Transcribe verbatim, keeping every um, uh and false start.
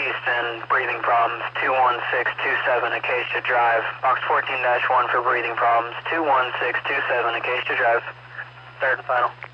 Houston, breathing problems, two one six two seven Acacia Drive. Box fourteen dash one for breathing problems, two one six two seven Acacia Drive. Third and final.